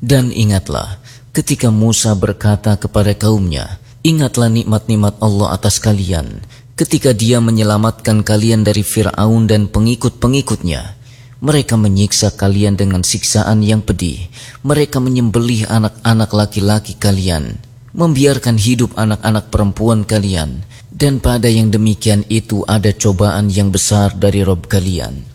Dan ingatlah ketika Musa berkata kepada kaumnya, ingatlah nikmat-nikmat Allah atas kalian ketika Dia menyelamatkan kalian dari Fir'aun dan pengikut-pengikutnya. Mereka menyiksa kalian dengan siksaan yang pedih. Mereka menyembelih anak-anak laki-laki kalian, membiarkan hidup anak-anak perempuan kalian, dan pada yang demikian itu ada cobaan yang besar dari Rabb kalian.